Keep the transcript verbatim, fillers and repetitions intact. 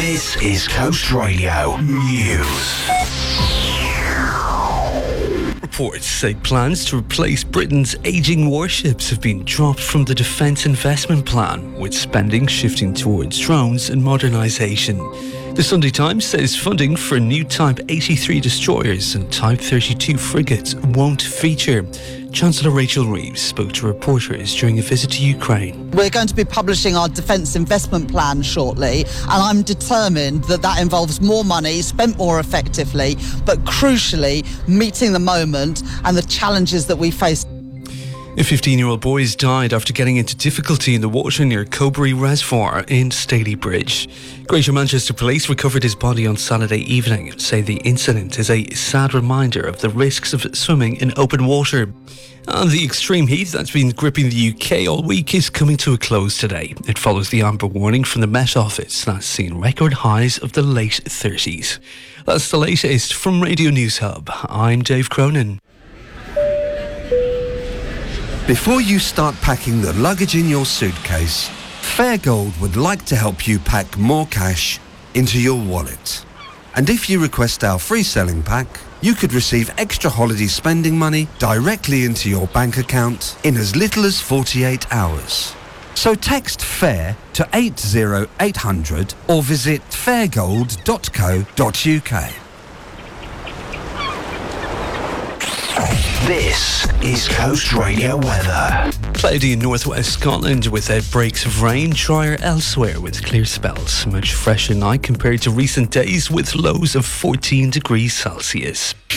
This is Coast Radio News. Reports say plans to replace Britain's ageing warships have been dropped from the Defence Investment Plan, with spending shifting towards drones and modernisation. The Sunday Times says funding for new Type eighty-three destroyers and Type thirty-two frigates won't feature. Chancellor Rachel Reeves spoke to reporters during a visit to Ukraine. We're going to be publishing our Defence Investment Plan shortly, and I'm determined that that involves more money spent more effectively, but crucially meeting the moment and the challenges that we face. A fifteen-year-old boy has died after getting into difficulty in the water near Cobury Reservoir in Stalybridge. Greater Manchester Police recovered his body on Saturday evening and say the incident is a sad reminder of the risks of swimming in open water. And the extreme heat that's been gripping the U K all week is coming to a close today. It follows the amber warning from the Met Office that's seen record highs of the late thirties. That's the latest from Radio News Hub. I'm Dave Cronin. Before you start packing the luggage in your suitcase, Fairgold would like to help you pack more cash into your wallet. And if you request our free selling pack, you could receive extra holiday spending money directly into your bank account in as little as forty-eight hours. So text FAIR to eight zero eight hundred or visit fairgold dot co dot uk. This is Coast Radio weather. Cloudy in northwest Scotland with outbreaks of rain, drier elsewhere with clear spells. Much fresher night compared to recent days with lows of fourteen degrees Celsius.